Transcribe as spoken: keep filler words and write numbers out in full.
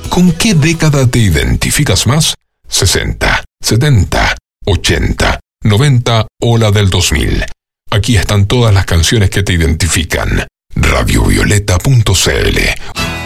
¿Con qué década te identificas más? ¿sesenta, setenta, ochenta, noventa o la del dos mil? Aquí están todas las canciones que te identifican. radiovioleta punto c l